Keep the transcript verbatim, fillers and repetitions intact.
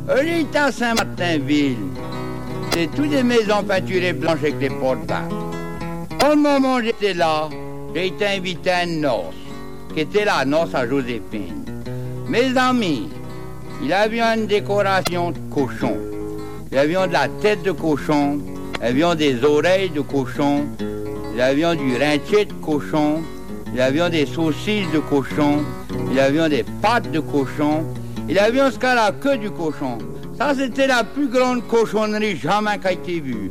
J'étais à Saint-Martinville. C'est toutes des maisons peinturées blanches avec les portes basses. Au moment où j'étais là, j'ai été invité à une noce, qui était la noce à Joséphine. Mes amis, il avait une décoration de cochon. Il avait de la tête de cochon, il avait des oreilles de cochon, il avait du rintier de cochon, il avait des saucisses de cochon, il avait des pattes de cochon, il avait ce cas la queue du cochon. Ça, c'était la plus grande cochonnerie jamais qui a été vue.